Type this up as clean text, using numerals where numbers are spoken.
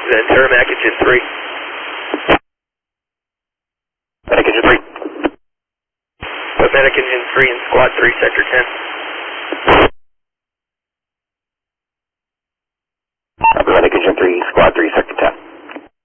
Ventura, Mac Engine 3. Medic Engine 3. Medic Engine 3 in Squad 3, Sector 10.